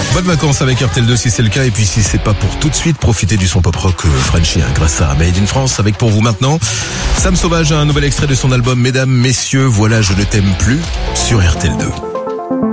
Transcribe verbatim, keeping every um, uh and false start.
Bonnes vacances avec R T L deux si c'est le cas, et puis si c'est pas pour tout de suite, profitez du son pop rock Frenchy, hein, grâce à Made in France, avec pour vous maintenant Sam Sauvage, un nouvel extrait de son album Mesdames, Messieurs, voilà je ne t'aime plus sur R T L deux.